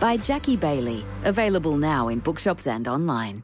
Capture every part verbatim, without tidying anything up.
by Jackie Bailey. Available now in bookshops and online.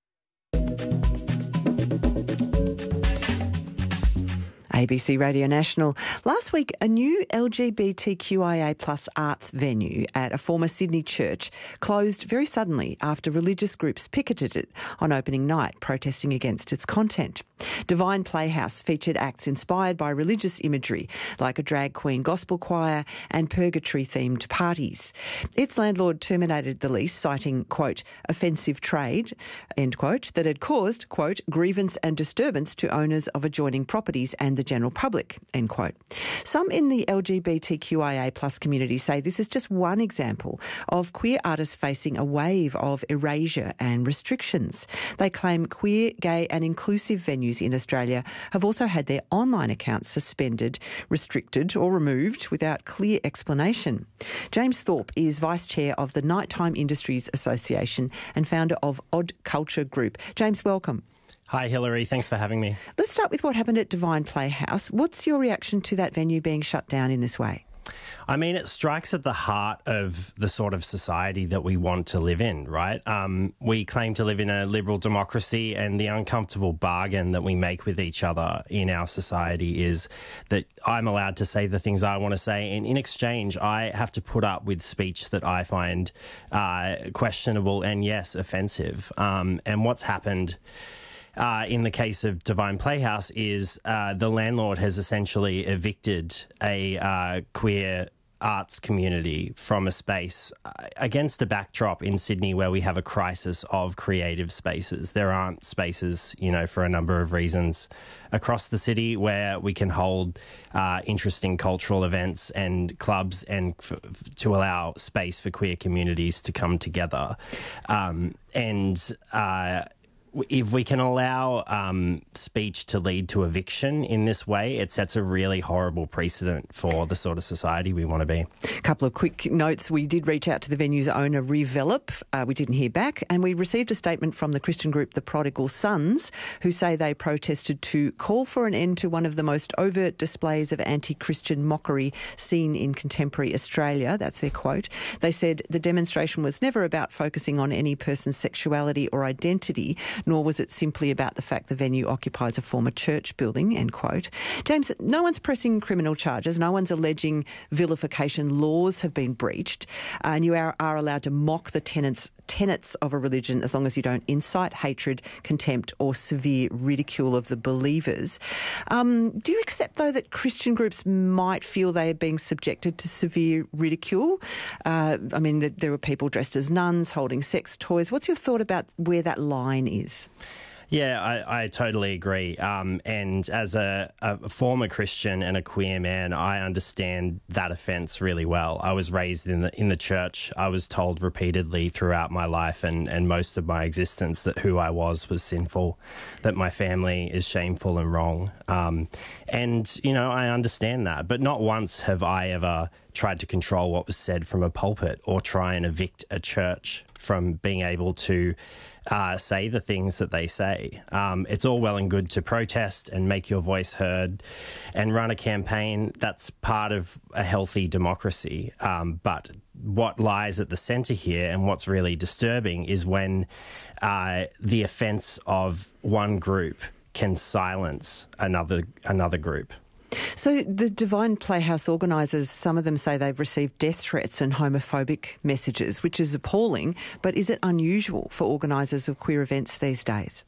A B C Radio National. Last week, a new L G B T Q I A plus arts venue at a former Sydney church closed very suddenly after religious groups picketed it on opening night, protesting against its content. Divine Playhouse featured acts inspired by religious imagery, like a drag queen gospel choir and purgatory-themed parties. Its landlord terminated the lease, citing, quote, offensive trade, end quote, that had caused, quote, grievance and disturbance to owners of adjoining properties and the general public, end quote. Some in the L G B T Q I A plus community say this is just one example of queer artists facing a wave of erasure and restrictions. They claim queer, gay and inclusive venues in Australia have also had their online accounts suspended, restricted or removed without clear explanation. James Thorpe is Vice Chair of the Nighttime Industries Association and founder of Odd Culture Group. James, welcome. Hi, Hilary. Thanks for having me. Let's start with what happened at Divine Playhouse. What's your reaction to that venue being shut down in this way? I mean, it strikes at the heart of the sort of society that we want to live in, right? Um, we claim to live in a liberal democracy, and the uncomfortable bargain that we make with each other in our society is that I'm allowed to say the things I want to say, and in exchange, I have to put up with speech that I find uh, questionable and, yes, offensive. Um, and what's happened Uh, in the case of Divine Playhouse is uh, the landlord has essentially evicted a uh, queer arts community from a space uh, against a backdrop in Sydney where we have a crisis of creative spaces. There aren't spaces, you know, for a number of reasons across the city where we can hold uh, interesting cultural events and clubs and f- f- to allow space for queer communities to come together. Um, and uh If we can allow um, speech to lead to eviction in this way, it sets a really horrible precedent for the sort of society we want to be. A couple of quick notes. We did reach out to the venue's owner, Revelop. Uh, we didn't hear back. And we received a statement from the Christian group, the Prodigal Sons, who say they protested to call for an end to one of the most overt displays of anti-Christian mockery seen in contemporary Australia. That's their quote. They said the demonstration was never about focusing on any person's sexuality or identity, nor was it simply about the fact the venue occupies a former church building, end quote. James, no one's pressing criminal charges. No one's alleging vilification laws have been breached. Uh, and you are, are allowed to mock the tenets, tenets of a religion as long as you don't incite hatred, contempt or severe ridicule of the believers. Um, do you accept, though, that Christian groups might feel they are being subjected to severe ridicule? Uh, I mean, that there were people dressed as nuns holding sex toys. What's your thought about where that line is? Yeah, I, I totally agree. Um, and as a, a former Christian and a queer man, I understand that offence really well. I was raised in the in the church. I was told repeatedly throughout my life and, and most of my existence that who I was was sinful, that my family is shameful and wrong. Um, and, you know, I understand that. But not once have I ever tried to control what was said from a pulpit or try and evict a church from being able to Uh, say the things that they say. Um, it's all well and good to protest and make your voice heard and run a campaign. That's part of a healthy democracy. Um, but what lies at the centre here and what's really disturbing is when uh, the offence of one group can silence another another group. So the Divine Playhouse organisers, some of them say they've received death threats and homophobic messages, which is appalling. But is it unusual for organisers of queer events these days?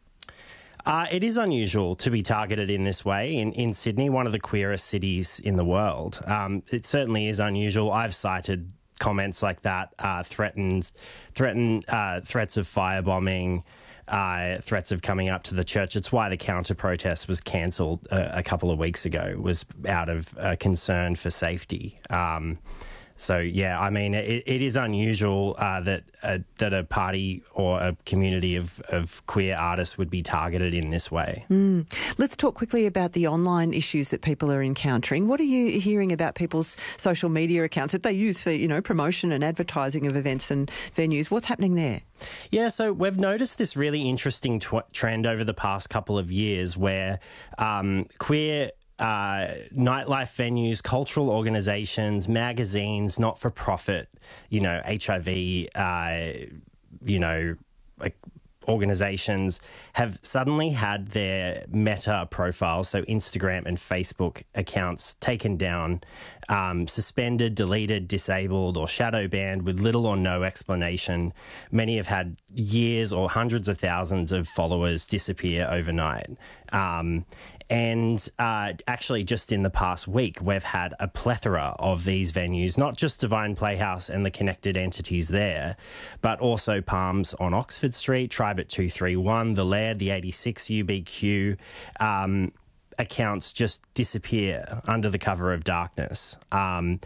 Uh, it is unusual to be targeted in this way in, in Sydney, one of the queerest cities in the world. Um, it certainly is unusual. I've cited comments like that, uh, threatened, threaten, uh, threats of firebombing, Uh, threats of coming up to the church. It's why the counter-protest was cancelled uh, a couple of weeks ago, was out of uh, concern for safety. Um, so, yeah, I mean, it, it is unusual uh, that uh, that a party or a community of, of queer artists would be targeted in this way. Mm. Let's talk quickly about the online issues that people are encountering. What are you hearing about people's social media accounts that they use for, you know, promotion and advertising of events and venues? What's happening there? Yeah, so we've noticed this really interesting tw- trend over the past couple of years where um, queer uh, nightlife venues, cultural organisations, magazines, not-for-profit, you know, H I V, uh, you know, like organisations have suddenly had their Meta profiles, so Instagram and Facebook accounts, taken down, um, suspended, deleted, disabled, or shadow banned with little or no explanation. Many have had years or hundreds of thousands of followers disappear overnight. Um, and uh, actually, just in the past week, we've had a plethora of these venues, not just Divine Playhouse and the connected entities there, but also Palms on Oxford Street, Tribe at two three one, The Laird, the eighty-six U B Q, um, accounts just disappear under the cover of darkness. Um,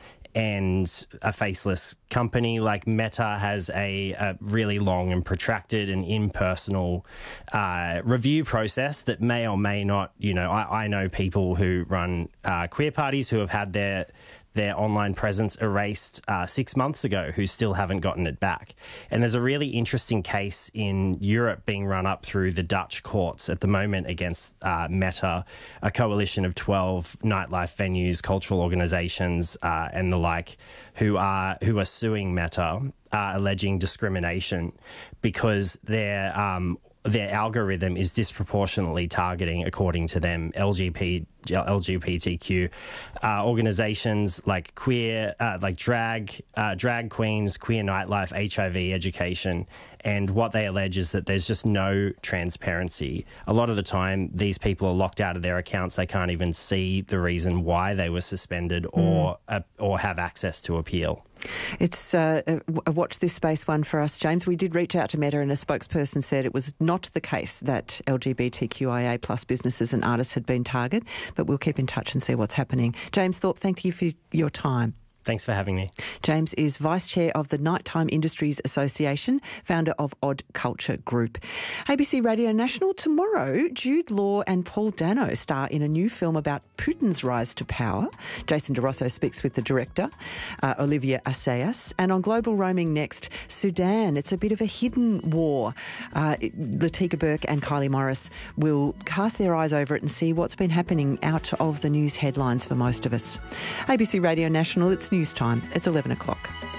and a faceless company like Meta has a, a really long and protracted and impersonal uh, review process that may or may not, you know, I, I know people who run uh, queer parties who have had their their online presence erased uh, six months ago who still haven't gotten it back. And there's a really interesting case in Europe being run up through the Dutch courts at the moment against uh, Meta, a coalition of twelve nightlife venues, cultural organisations uh, and the like who are who are suing Meta, uh, alleging discrimination because they're um, their algorithm is disproportionately targeting, according to them, L G B T, L G B T Q uh, organisations like queer, uh, like drag, uh, drag queens, queer nightlife, H I V education. And what they allege is that there's just no transparency. A lot of the time, these people are locked out of their accounts. They can't even see the reason why they were suspended or mm. uh, or have access to appeal. It's uh, a watch this space one for us, James. We did reach out to Meta and a spokesperson said it was not the case that L G B T Q I A plus businesses and artists had been targeted, but we'll keep in touch and see what's happening. James Thorpe, thank you for your time. Thanks for having me. James is Vice Chair of the Nighttime Industries Association, founder of Odd Culture Group. A B C Radio National tomorrow, Jude Law and Paul Dano star in a new film about Putin's rise to power. Jason DeRosso speaks with the director, uh, Olivia Assayas. And on Global Roaming next, Sudan. It's a bit of a hidden war. Uh, Latika Burke and Kylie Morris will cast their eyes over it and see what's been happening out of the news headlines for most of us. A B C Radio National, it's news time. It's eleven o'clock.